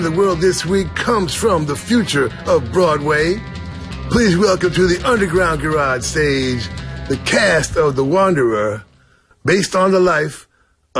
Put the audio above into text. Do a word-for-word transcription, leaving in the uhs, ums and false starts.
The world this week comes from the future of Broadway. Please welcome to the Underground Garage stage the cast of The Wanderer, based on the life